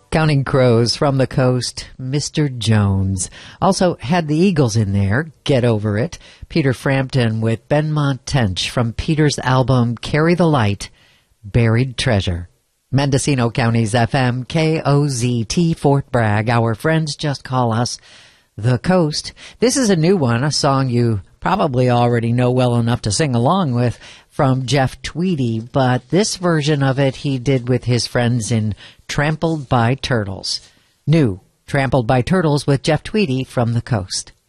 Counting Crows from the Coast, Mr. Jones. Also had the Eagles in there, Get Over It. Peter Frampton with Benmont Tench from Peter's album Carry the Light, Buried Treasure. Mendocino County's FM, KOZT, Fort Bragg. Our friends just call us The Coast. This is a new one, a song you probably already know well enough to sing along with, from Jeff Tweedy, but this version of it he did with his friends in Trampled by Turtles. New, Trampled by Turtles with Jeff Tweedy from the Coast.